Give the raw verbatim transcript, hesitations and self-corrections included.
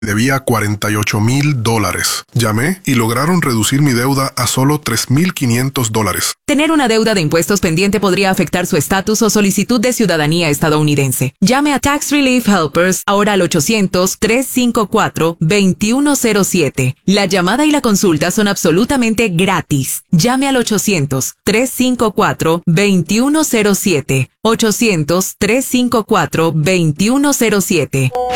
Debía cuarenta y ocho mil dólares. Llamé y lograron reducir mi deuda a solo tres mil quinientos dólares. Tener una deuda de impuestos pendiente podría afectar su estatus o solicitud de ciudadanía estadounidense. Llame a Tax Relief Helpers ahora al ochocientos, trescientos cincuenta y cuatro, veintiuno cero siete. La llamada y la consulta son absolutamente gratis. Llame al ochocientos, trescientos cincuenta y cuatro, veintiuno cero siete. ochocientos, trescientos cincuenta y cuatro, veintiuno cero siete.